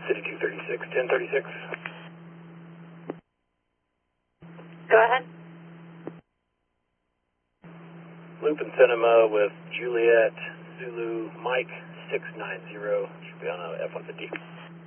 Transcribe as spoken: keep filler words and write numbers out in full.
City two thirty-six, ten thirty-six. Go ahead. Loop and Cinema with Juliet, Zulu, Mike, six nine zero. Should be on a F one fifty.